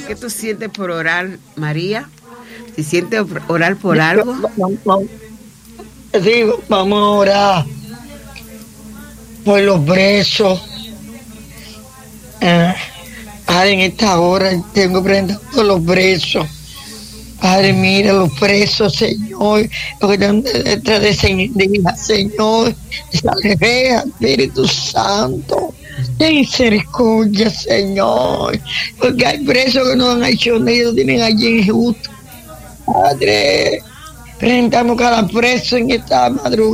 ¿qué tú sientes por orar, María? ¿Si sientes orar por algo? Sí, vamos a orar por los presos. Padre, en esta hora tengo presentado los presos. Padre, mira los presos, Señor, los que están detrás de esa indígena, Señor, salve, Espíritu Santo, ten misericordia, Señor, porque hay presos que no han hecho nada, tienen allí injusto. Padre, presentamos cada preso en esta madrugada.